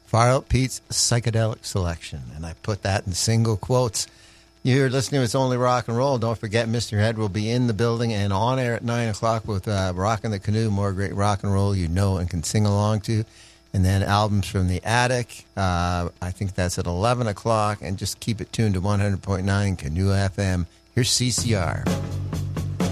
Far Out Pete's Psychedelic Selection. And I put that in single quotes. You're listening to It's Only Rock and Roll. Don't forget, Mr. Head will be in the building and on air at 9 o'clock with Rockin' the Canoe, more great rock and roll you know and can sing along to. And then albums from the attic. I think that's at 11 o'clock. And just keep it tuned to 100.9 Canoe FM. Here's CCR.